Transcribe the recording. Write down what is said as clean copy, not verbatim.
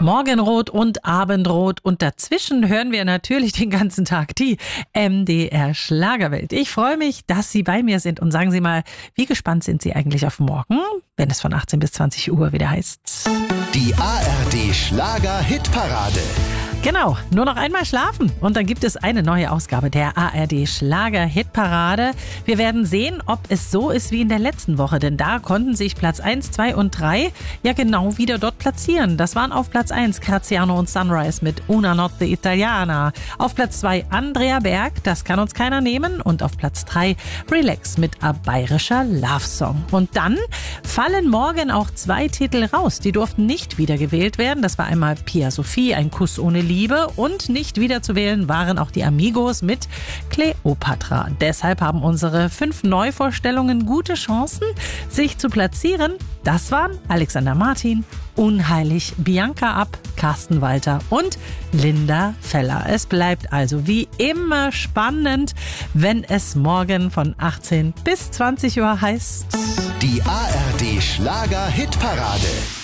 Morgenrot und Abendrot und dazwischen hören wir natürlich den ganzen Tag die MDR Schlagerwelt. Ich freue mich, dass Sie bei mir sind und sagen Sie mal, wie gespannt sind Sie eigentlich auf morgen, wenn es von 18 bis 20 Uhr wieder heißt? Die ARD Schlager Hitparade. Genau, nur noch einmal schlafen und dann gibt es eine neue Ausgabe der ARD Schlager Hitparade. Wir werden sehen, ob es so ist wie in der letzten Woche, denn da konnten sich Platz 1, 2 und 3 ja genau wieder dort platzieren. Das waren auf Platz 1 Graziano und Sunrise mit Una Notte Italiana. Auf Platz 2 Andrea Berg, das kann uns keiner nehmen. Und auf Platz 3 Relax mit A Bayerischer Love Song. Und dann fallen morgen auch 2 Titel raus. Die durften nicht wieder gewählt werden. Das war einmal Pia Sophie, Ein Kuss ohne Liebe. Und nicht wieder zu wählen waren auch die Amigos mit Kleopatra. Deshalb haben unsere 5 Neuvorstellungen gute Chancen, sich zu platzieren. Das waren Alexander Martin, Unheilig, Bianca Ab, Carsten Walter und Linda Feller. Es bleibt also wie immer spannend, wenn es morgen von 18 bis 20 Uhr heißt. Die ARD Schlager Hitparade.